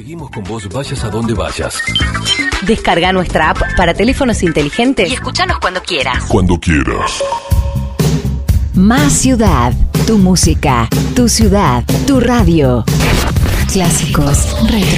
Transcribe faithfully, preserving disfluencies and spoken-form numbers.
Seguimos con vos, vayas a donde vayas. Descarga nuestra app para teléfonos inteligentes y escuchanos cuando quieras. Cuando quieras. Más ciudad, tu música, tu ciudad, tu radio. Clásicos retro.